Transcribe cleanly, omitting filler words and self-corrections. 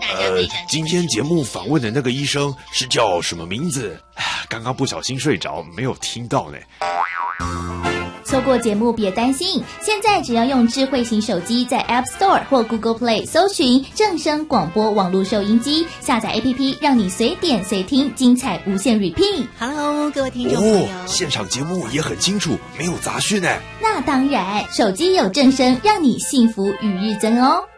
今天节目访问的那个医生是叫什么名字？刚刚不小心睡着，没有听到呢。 错过节目别担心，现在只要用智慧型手机在 App Store 或 Google Play 搜寻正声广播网络收音机，下载 APP 让你随点随听，精彩无限 repeat。Hello， 各位听众朋友， 现场节目也很清楚，没有杂讯呢。 那当然，手机有正声，让你幸福与日增哦。